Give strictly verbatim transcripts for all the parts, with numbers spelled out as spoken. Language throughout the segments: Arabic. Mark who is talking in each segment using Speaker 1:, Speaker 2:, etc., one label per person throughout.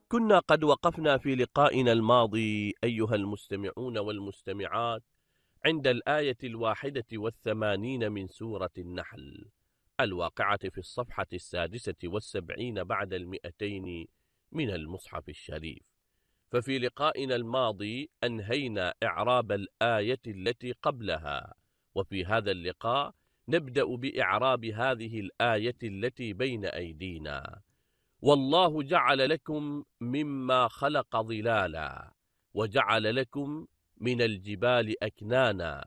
Speaker 1: كنا قد وقفنا في لقائنا الماضي أيها المستمعون والمستمعات عند الآية الواحدة والثمانين من سورة النحل الواقعة في الصفحة السادسة والسبعين بعد المئتين من المصحف الشريف. ففي لقائنا الماضي أنهينا إعراب الآية التي قبلها، وفي هذا اللقاء نبدأ بإعراب هذه الآية التي بين أيدينا. والله جعل لكم مما خلق ظلالا وجعل لكم من الجبال أكنانا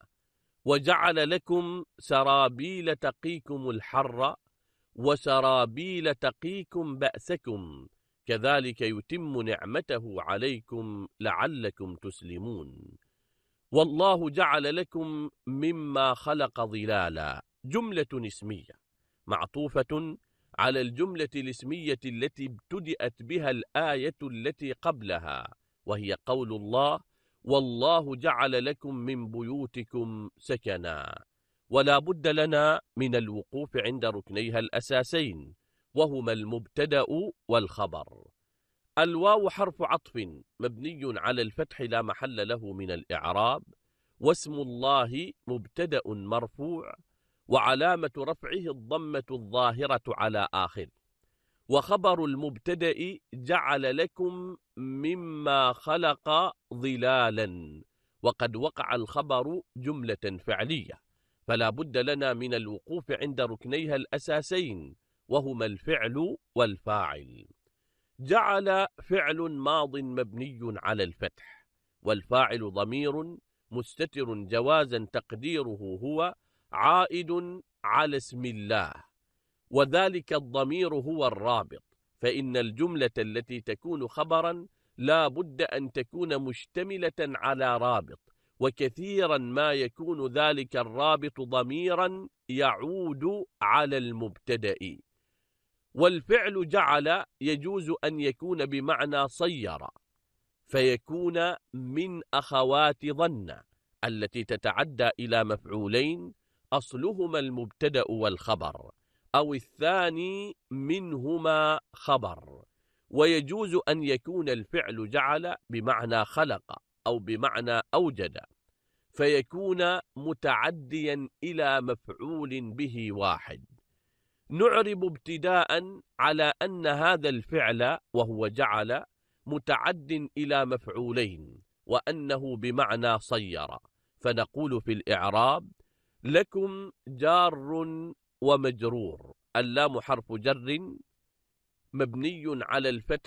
Speaker 1: وجعل لكم سرابيل تقيكم الحر وسرابيل تقيكم بأسكم كذلك يتم نعمته عليكم لعلكم تسلمون. والله جعل لكم مما خلق ظلالا جملة اسمية معطوفة على الجملة الاسمية التي ابتدأت بها الآية التي قبلها، وهي قول الله: والله جعل لكم من بيوتكم سكنا. ولا بد لنا من الوقوف عند ركنيها الأساسين، وهما المبتدأ والخبر. الواو حرف عطف مبني على الفتح لا محل له من الإعراب، واسم الله مبتدأ مرفوع وعلامة رفعه الضمة الظاهرة على آخر. وخبر المبتدأ جعل لكم مما خلق ظلالا، وقد وقع الخبر جملة فعلية، فلا بد لنا من الوقوف عند ركنيها الأساسين، وهما الفعل والفاعل. جعل فعل ماض مبني على الفتح، والفاعل ضمير مستتر جوازا تقديره هو عائد على اسم الله، وذلك الضمير هو الرابط، فإن الجملة التي تكون خبرا لا بد أن تكون مشتملة على رابط، وكثيرا ما يكون ذلك الرابط ضميرا يعود على المبتدأ. والفعل جعل يجوز أن يكون بمعنى صير، فيكون من أخوات ظن التي تتعدى إلى مفعولين أصلهما المبتدأ والخبر، أو الثاني منهما خبر. ويجوز أن يكون الفعل جعل بمعنى خلق أو بمعنى أوجد، فيكون متعديا إلى مفعول به واحد. نعرب ابتداء على أن هذا الفعل وهو جعل متعد إلى مفعولين، وأنه بمعنى صير، فنقول في الإعراب: لكم جار ومجرور. اللام حرف جر مبني على الفتح